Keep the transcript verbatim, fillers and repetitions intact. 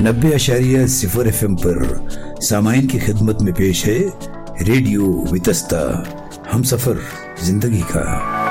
नब्बे अशारिया सिफर F M पर सामाइन की खिदमत में पेश है रेडियो वितस्ता, हम सफर जिंदगी का।